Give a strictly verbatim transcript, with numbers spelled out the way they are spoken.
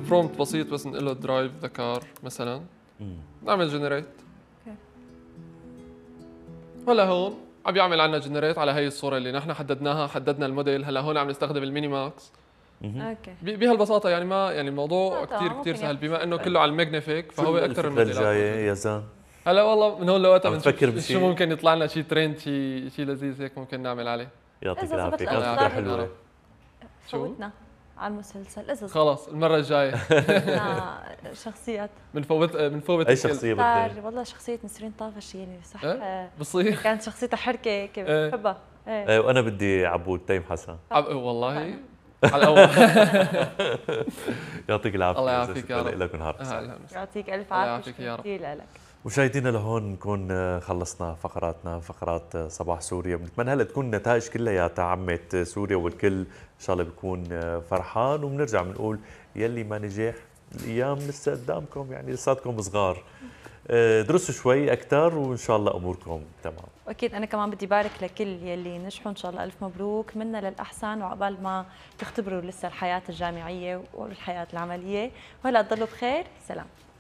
برومبت بسيط بس نقول له درايف ذا كار مثلا، نعمل جنريت. هلا هون عم بيعمل عنا جنريت على هي الصوره اللي نحن حددناها، حددنا الموديل. هلا هون عم نستخدم الميني ماكس. اوكي بهالبساطه يعني، ما يعني الموضوع آه كثير كثير سهل بما انه طيب. كله على الماجنيفيك، فهو اكثر الفكره الجايه يا زان؟ هلا والله من هون لوقتها عم تفكر بنشوف بشيء؟ شو ممكن يطلع لنا، شيء ترند، شيء شيء لذيذ هيك ممكن نعمل عليه. يعطيك إذا زبط العافيه، كانت الأوضاع فكره حلوه. شو؟ فوتنا على المسلسل اذا خلص المره الجايه زبطنا شخصيات بنفوت بنفوت اي الكل. شخصيه طار بدك؟ والله شخصية نسرين طافش يعني صح إيه؟ بصير كانت شخصيتها حركة هيك إيه. بحبها ايه ايه وانا بدي عبود تيم حسن. عب... والله على الاول. يعطيك العافيه. الله يعافيك يا رب. لكم نهار سعيد. هلا يعطيك الف الله عافية. يعافيك يا رب. كثير لك مشاهدينا لهون نكون خلصنا فقراتنا، فقرات صباح سوريا. بنتمنى هلا تكون النتائج كلياتها عمت سوريا والكل ان شاء الله بيكون فرحان، وبنرجع بنقول يلي ما نجح الايام لسه قدامكم، يعني لساتكم صغار، درسوا شوي اكثر وان شاء الله اموركم تمام. واكيد انا كمان بدي بارك لكل يلي نجحوا ان شاء الله الف مبروك، منا للاحسن، وعقبال ما تختبروا لسه الحياه الجامعيه والحياه العمليه، وهلا تضلوا بخير. سلام.